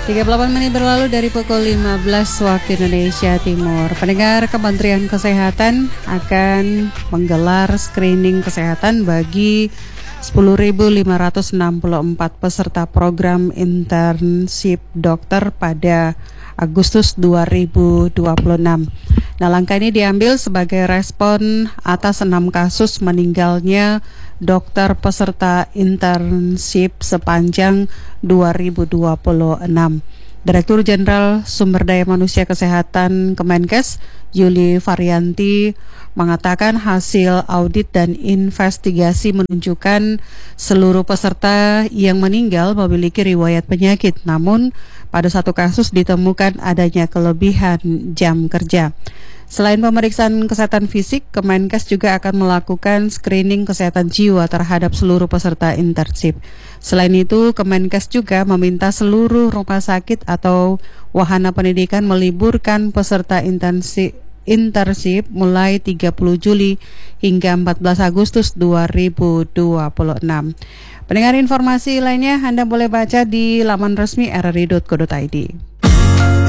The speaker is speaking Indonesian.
38 menit berlalu dari pukul 15 waktu Indonesia Timur. Pendengar, Kementerian Kesehatan akan menggelar screening kesehatan bagi 10.564 peserta program internship dokter pada Agustus 2026. Nah, langkah ini diambil sebagai respon atas 6 kasus meninggalnya dokter peserta internship sepanjang 2026. Direktur Jenderal Sumber Daya Manusia Kesehatan Kemenkes, Yuli Varianti, mengatakan hasil audit dan investigasi menunjukkan seluruh peserta yang meninggal memiliki riwayat penyakit. Namun, pada satu kasus ditemukan adanya kelebihan jam kerja. Selain pemeriksaan kesehatan fisik, Kemenkes juga akan melakukan screening kesehatan jiwa terhadap seluruh peserta internship. Selain itu, Kemenkes juga meminta seluruh rumah sakit atau wahana pendidikan meliburkan peserta internship mulai 30 Juli hingga 14 Agustus 2026. Pendengar, informasi lainnya Anda boleh baca di laman resmi rri.co.id.